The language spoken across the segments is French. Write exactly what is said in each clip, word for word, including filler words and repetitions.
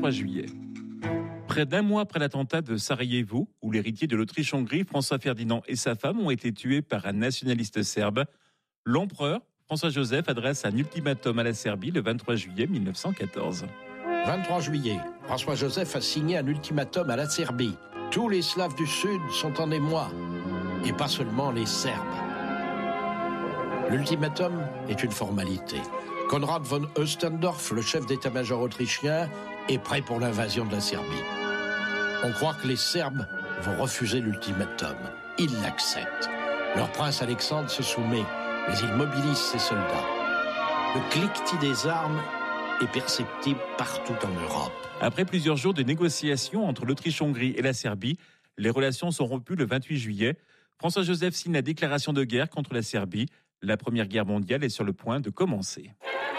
vingt-trois juillet. Près d'un mois après l'attentat de Sarajevo, où l'héritier de l'Autriche-Hongrie, François Ferdinand, et sa femme ont été tués par un nationaliste serbe, l'empereur François-Joseph adresse un ultimatum à la Serbie le vingt-trois juillet mille neuf cent quatorze. vingt-trois juillet, François-Joseph a signé un ultimatum à la Serbie. Tous les Slaves du Sud sont en émoi, et pas seulement les Serbes. L'ultimatum est une formalité. Konrad von Oestendorf, le chef d'état-major autrichien, est prêt pour l'invasion de la Serbie. On croit que les Serbes vont refuser l'ultimatum. Ils l'acceptent. Leur prince Alexandre se soumet, mais il mobilise ses soldats. Le cliquetis des armes est perceptible partout en Europe. Après plusieurs jours de négociations entre l'Autriche-Hongrie et la Serbie, les relations sont rompues le vingt-huit juillet. François-Joseph signe la déclaration de guerre contre la Serbie. La Première Guerre mondiale est sur le point de commencer.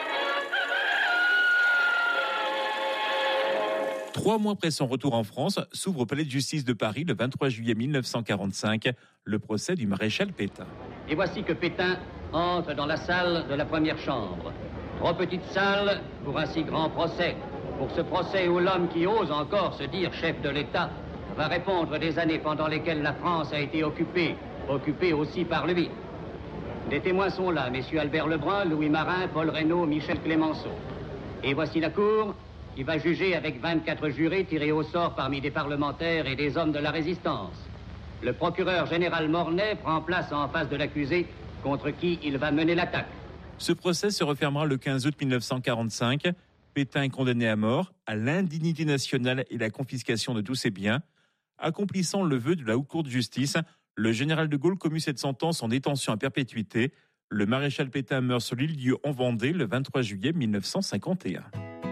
Trois mois après son retour en France, s'ouvre au Palais de justice de Paris le vingt-trois juillet mille neuf cent quarante-cinq, le procès du maréchal Pétain. Et voici que Pétain entre dans la salle de la première chambre. Trop petite salle pour un si grand procès. Pour ce procès où l'homme qui ose encore se dire chef de l'État va répondre des années pendant lesquelles la France a été occupée, occupée aussi par lui. Les témoins sont là, messieurs Albert Lebrun, Louis Marin, Paul Reynaud, Michel Clémenceau. Et voici la cour qui va juger avec vingt-quatre jurés tirés au sort parmi des parlementaires et des hommes de la résistance. Le procureur général Mornay prend place en face de l'accusé contre qui il va mener l'attaque. Ce procès se refermera le quinze août mille neuf cent quarante-cinq. Pétain est condamné à mort, à l'indignité nationale et la confiscation de tous ses biens. Accomplissant le vœu de la Haute Cour de justice, le général de Gaulle commue cette sentence en détention à perpétuité. Le maréchal Pétain meurt sur l'île-Dieu en Vendée le vingt-trois juillet mille neuf cent cinquante et un.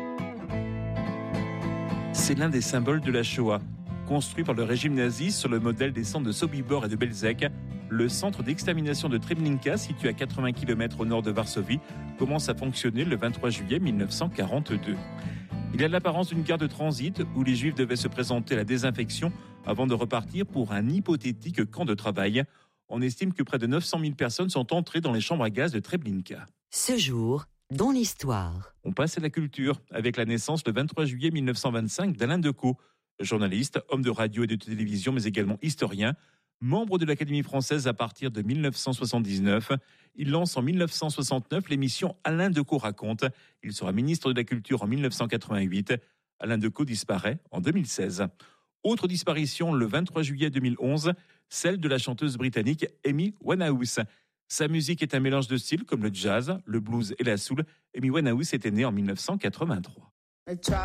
C'est l'un des symboles de la Shoah. Construit par le régime nazi sur le modèle des centres de Sobibor et de Belzec, le centre d'extermination de Treblinka, situé à quatre-vingts kilomètres au nord de Varsovie, commence à fonctionner le vingt-trois juillet mille neuf cent quarante-deux. Il a l'apparence d'une gare de transit où les Juifs devaient se présenter à la désinfection avant de repartir pour un hypothétique camp de travail. On estime que près de neuf cent mille personnes sont entrées dans les chambres à gaz de Treblinka. Ce jour, dans l'histoire. On passe à la culture avec la naissance le vingt-trois juillet mille neuf cent vingt-cinq d'Alain Decaux, journaliste, homme de radio et de télévision, mais également historien. Membre de l'Académie française à partir de mille neuf cent soixante-dix-neuf, il lance en mille neuf cent soixante-neuf l'émission Alain Decaux raconte. Il sera ministre de la Culture en mille neuf cent quatre-vingt-huit. Alain Decaux disparaît en deux mille seize. Autre disparition le vingt-trois juillet deux mille onze, celle de la chanteuse britannique Amy Winehouse. Sa musique est un mélange de styles comme le jazz, le blues et la soul. Amy Winehouse était née en mille neuf cent quatre-vingt-trois.